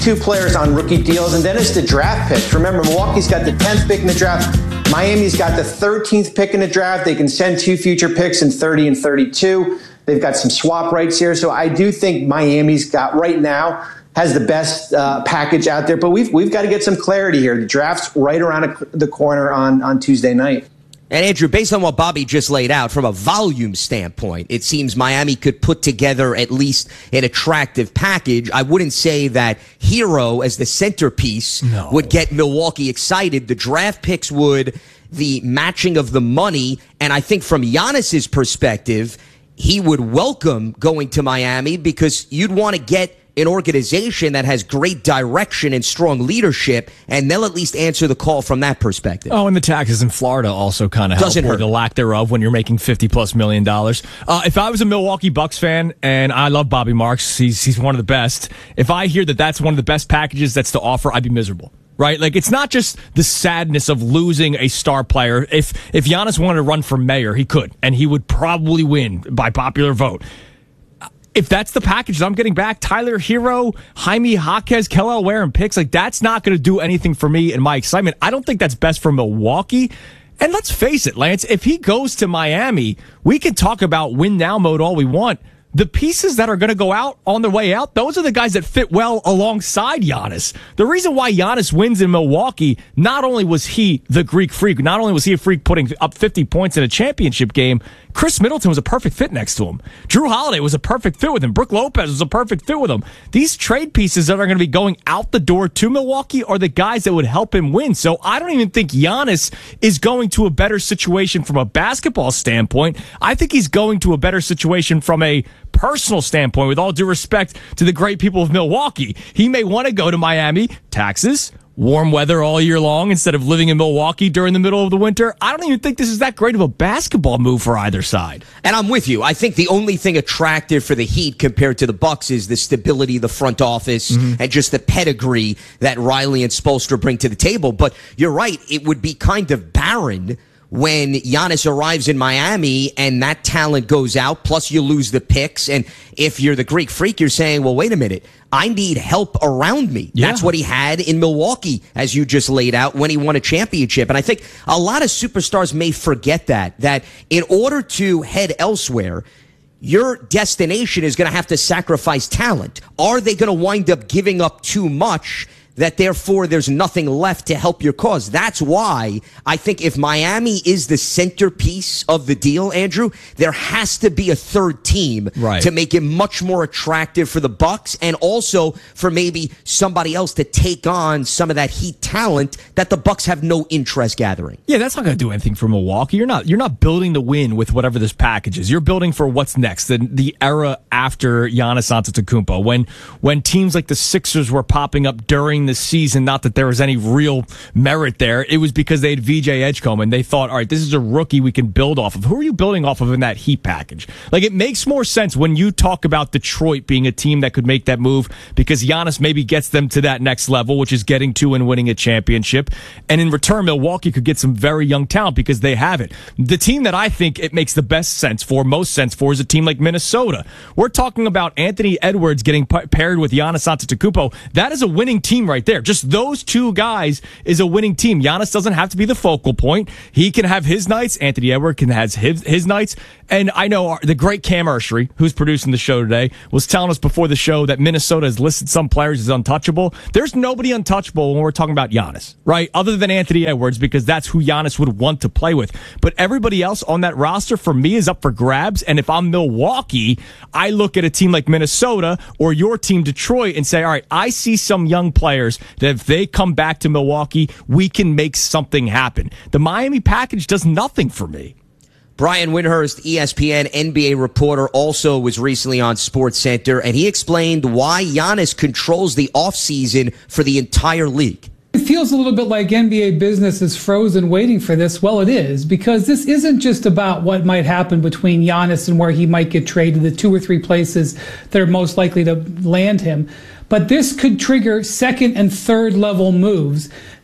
two players on rookie deals, and then it's the draft picks. Remember, Milwaukee's got the 10th pick in the draft. Miami's got the 13th pick in the draft. They can send two future picks in 30 and 32. They've got some swap rights here. So I do think Miami's got right now has the best package out there. But we've got to get some clarity here. The draft's right around the corner on Tuesday night. And Andrew, based on what Bobby just laid out, from a volume standpoint, it seems Miami could put together at least an attractive package. I wouldn't say that Hero as the centerpiece would get Milwaukee excited. The draft picks would, the matching of the money, and I think from Giannis's perspective, he would welcome going to Miami because you'd want to get an organization that has great direction and strong leadership, and they'll at least answer the call from that perspective. Oh, and the taxes in Florida also kind of help, or the lack thereof, when you're making $50+ million. If I was a Milwaukee Bucks fan, and I love Bobby Marks, he's one of the best. If I hear that that's one of the best packages that's to offer, I'd be miserable. Right? Like, it's not just the sadness of losing a star player. If Giannis wanted to run for mayor, he could, and he would probably win by popular vote. If that's the package that I'm getting back, Tyler Hero, Jaime Jaquez, Kelly Ware, and picks, like, that's not going to do anything for me and my excitement. I don't think that's best for Milwaukee. And let's face it, Lance, if he goes to Miami, we can talk about win now mode all we want. The pieces that are going to go out on their way out, those are the guys that fit well alongside Giannis. The reason why Giannis wins in Milwaukee, not only was he the Greek freak, not only was he a freak putting up 50 points in a championship game, Chris Middleton was a perfect fit next to him. Jrue Holiday was a perfect fit with him. Brook Lopez was a perfect fit with him. These trade pieces that are going to be going out the door to Milwaukee are the guys that would help him win. So I don't even think Giannis is going to a better situation from a basketball standpoint. I think he's going to a better situation from a personal standpoint, with all due respect to the great people of Milwaukee. He may want to go to Miami, taxes, warm weather all year long instead of living in Milwaukee during the middle of the winter. I don't even think this is that great of a basketball move for either side. And I'm with you. I think the only thing attractive for the Heat compared to the Bucks is the stability of the front office and just the pedigree that Riley and Spoelstra bring to the table. But you're right. It would be kind of barren when Giannis arrives in Miami and that talent goes out, plus you lose the picks. And if you're the Greek freak, you're saying, well, wait a minute, I need help around me. Yeah. That's what he had in Milwaukee, as you just laid out, when he won a championship. And I think a lot of superstars may forget that in order to head elsewhere, your destination is going to have to sacrifice talent. Are they going to wind up giving up too much that therefore there's nothing left to help your cause? That's why I think if Miami is the centerpiece of the deal, Andrew, there has to be a third team to make it much more attractive for the Bucks, and also for maybe somebody else to take on some of that Heat talent that the Bucks have no interest gathering. Yeah, that's not going to do anything for Milwaukee. You're not building to win with whatever this package is. You're building for what's next, the era after Giannis Antetokounmpo, when teams like the Sixers were popping up during the season. Not that there was any real merit there. It was because they had VJ Edgecombe and they thought, all right, this is a rookie we can build off of. Who are you building off of in that Heat package? Like, it makes more sense when you talk about Detroit being a team that could make that move, because Giannis maybe gets them to that next level, which is getting to and winning a championship. And in return, Milwaukee could get some very young talent because they have it. The team that I think it makes the most sense for is a team like Minnesota. We're talking about Anthony Edwards getting paired with Giannis Antetokounmpo. That is a winning team right there. Just those two guys is a winning team. Giannis doesn't have to be the focal point. He can have his nights. Anthony Edwards can have his nights. And I know the great Cam Ursery, who's producing the show today, was telling us before the show that Minnesota has listed some players as untouchable. There's nobody untouchable when we're talking about Giannis, right? Other than Anthony Edwards, because that's who Giannis would want to play with. But everybody else on that roster, for me, is up for grabs. And if I'm Milwaukee, I look at a team like Minnesota or your team, Detroit, and say, all right, I see some young players that if they come back to Milwaukee, we can make something happen. The Miami package does nothing for me. Brian Windhurst, ESPN NBA reporter, also was recently on SportsCenter, and he explained why Giannis controls the offseason for the entire league. It feels a little bit like NBA business is frozen waiting for this. Well, it is, because this isn't just about what might happen between Giannis and where he might get traded, the 2 or 3 places that are most likely to land him. But this could trigger second and third level moves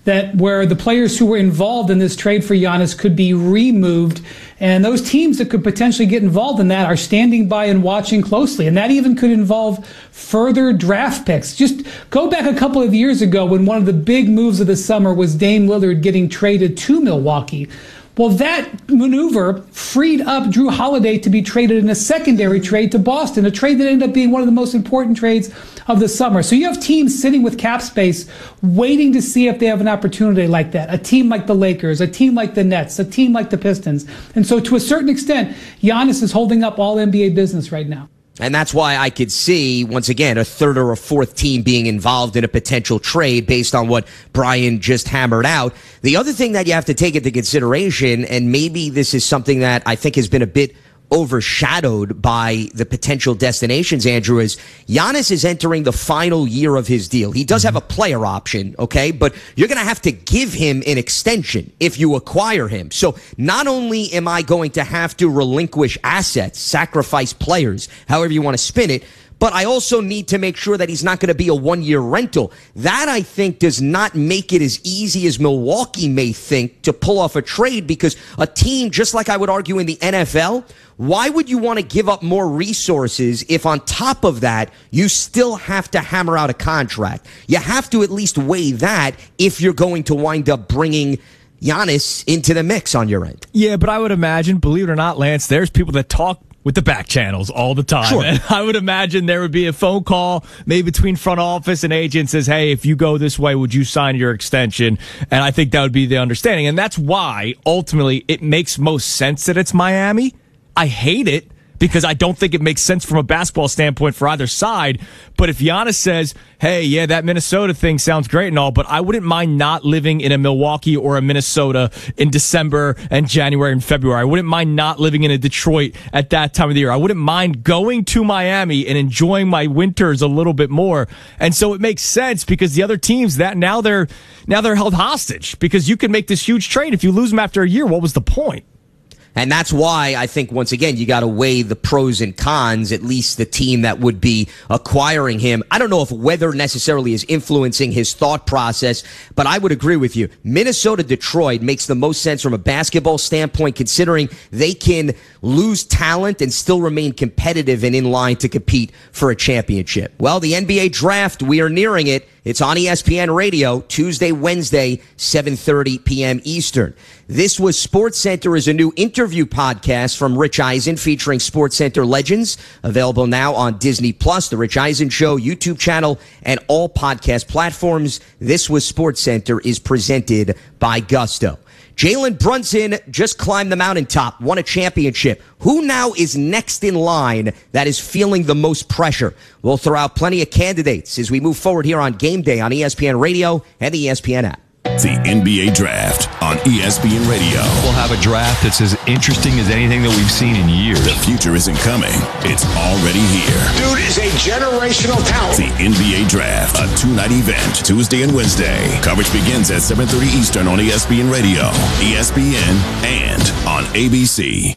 that where the players who were involved in this trade for Giannis could be removed. And those teams that could potentially get involved in that are standing by and watching closely. And that even could involve further draft picks. Just go back a couple of years ago when one of the big moves of the summer was Dame Lillard getting traded to Milwaukee. Well, that maneuver freed up Drew Holiday to be traded in a secondary trade to Boston, a trade that ended up being one of the most important trades of the summer. So you have teams sitting with cap space waiting to see if they have an opportunity like that. A team like the Lakers, a team like the Nets, a team like the Pistons. And so to a certain extent, Giannis is holding up all NBA business right now. And that's why I could see, once again, a third or a fourth team being involved in a potential trade based on what Brian just hammered out. The other thing that you have to take into consideration, and maybe this is something that I think has been a bit overshadowed by the potential destinations, Andrew, is Giannis is entering the final year of his deal. He does have a player option, okay, but you're going to have to give him an extension if you acquire him. So not only am I going to have to relinquish assets, sacrifice players, however you want to spin it, but I also need to make sure that he's not going to be a one-year rental. That, I think, does not make it as easy as Milwaukee may think to pull off a trade, because a team, just like I would argue in the NFL, why would you want to give up more resources if on top of that you still have to hammer out a contract? You have to at least weigh that if you're going to wind up bringing Giannis into the mix on your end. Yeah, but I would imagine, believe it or not, Lance, there's people that talk with the back channels all the time. Sure. And I would imagine there would be a phone call maybe between front office and agent says, hey, if you go this way, would you sign your extension? And I think that would be the understanding. And that's why ultimately it makes most sense that it's Miami. I hate it because I don't think it makes sense from a basketball standpoint for either side. But if Giannis says, hey, yeah, that Minnesota thing sounds great and all, but I wouldn't mind not living in a Milwaukee or a Minnesota in December and January and February. I wouldn't mind not living in a Detroit at that time of the year. I wouldn't mind going to Miami and enjoying my winters a little bit more. And so it makes sense because the other teams that now they're held hostage because you can make this huge trade. If you lose them after a year, what was the point? And that's why I think, once again, you got to weigh the pros and cons, at least the team that would be acquiring him. I don't know if weather necessarily is influencing his thought process, but I would agree with you. Minnesota-Detroit makes the most sense from a basketball standpoint, considering they can lose talent and still remain competitive and in line to compete for a championship. Well, the NBA draft, we are nearing it. It's on ESPN Radio, Tuesday, Wednesday, 7:30 p.m. Eastern. This Was SportsCenter is a new interview podcast from Rich Eisen featuring SportsCenter legends, available now on Disney+, The Rich Eisen Show, YouTube channel, and all podcast platforms. This Was SportsCenter is presented by Gusto. Jalen Brunson just climbed the mountaintop, won a championship. Who now is next in line that is feeling the most pressure? We'll throw out plenty of candidates as we move forward here on Game Day on ESPN Radio and the ESPN app. The NBA Draft on ESPN Radio. We'll have a draft that's as interesting as anything that we've seen in years. The future isn't coming. It's already here. Dude is a generational talent. The NBA Draft, a two-night event, Tuesday and Wednesday. Coverage begins at 7:30 Eastern on ESPN Radio, ESPN, and on ABC.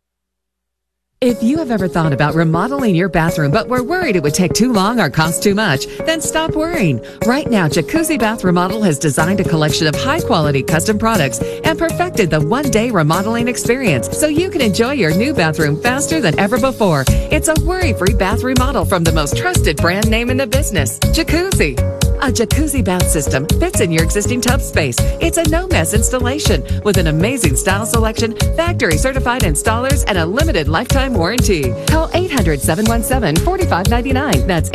If you have ever thought about remodeling your bathroom but were worried it would take too long or cost too much, then stop worrying. Right now, Jacuzzi Bath Remodel has designed a collection of high-quality custom products and perfected the one-day remodeling experience so you can enjoy your new bathroom faster than ever before. It's a worry-free bath remodel from the most trusted brand name in the business, Jacuzzi. A jacuzzi bath system fits in your existing tub space. It's a no-mess installation with an amazing style selection, factory-certified installers, and a limited lifetime warranty. Call 800-717-4599. That's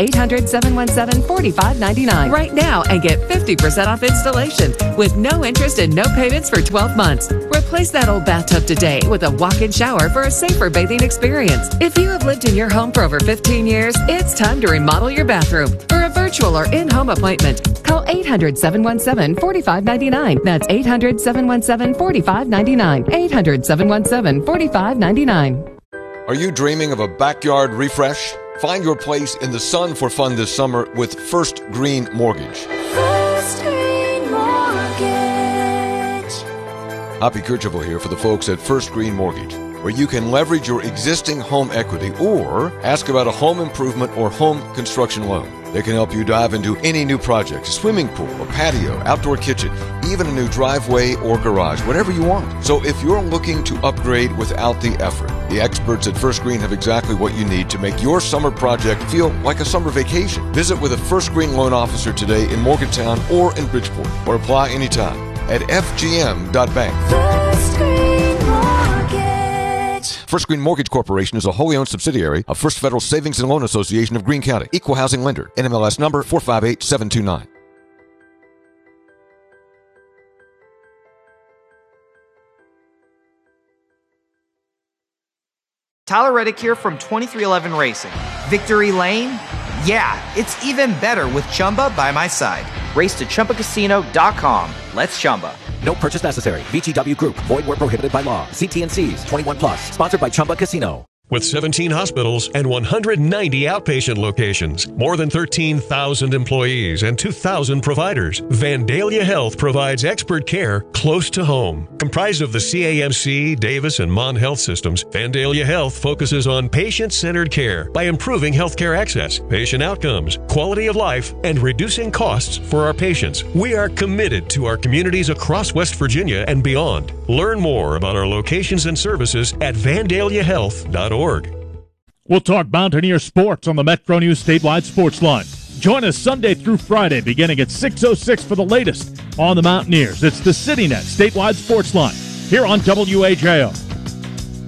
800-717-4599 right now and get 50% off installation with no interest and no payments for 12 months. Replace that old bathtub today with a walk-in shower for a safer bathing experience. If you have lived in your home for over 15 years, it's time to remodel your bathroom. For a virtual or in-home appointment, call 800-717-4599. That's 800-717-4599. 800-717-4599. Are you dreaming of a backyard refresh? Find your place in the sun for fun this summer with First Green Mortgage. First Green Mortgage. Hoppy Kercheval here for the folks at First Green Mortgage, where you can leverage your existing home equity or ask about a home improvement or home construction loan. They can help you dive into any new project, a swimming pool, a patio, outdoor kitchen, even a new driveway or garage, whatever you want. So if you're looking to upgrade without the effort, the experts at First Green have exactly what you need to make your summer project feel like a summer vacation. Visit with a First Green loan officer today in Morgantown or in Bridgeport, or apply anytime at fgm.bank. First Green Mortgage. First Green Mortgage Corporation is a wholly owned subsidiary of First Federal Savings and Loan Association of Greene County. Equal housing lender. NMLS number 458729. Tyler Reddick here from 2311 Racing. Victory Lane? Yeah, it's even better with Chumba by my side. Race to ChumbaCasino.com. Let's Chumba. No purchase necessary. VGW Group. Void where prohibited by law. See T&Cs. 21 plus. Sponsored by Chumba Casino. With 17 hospitals and 190 outpatient locations, more than 13,000 employees, and 2,000 providers, Vandalia Health provides expert care close to home. Comprised of the CAMC, Davis, and Mon Health systems, Vandalia Health focuses on patient-centered care by improving healthcare access, patient outcomes, quality of life, and reducing costs for our patients. We are committed to our communities across West Virginia and beyond. Learn more about our locations and services at vandaliahealth.org. We'll talk Mountaineer sports on the Metro News Statewide Sports Line. Join us Sunday through Friday beginning at 6:06 for the latest on the Mountaineers. It's the CityNet Statewide Sports Line here on WAJO.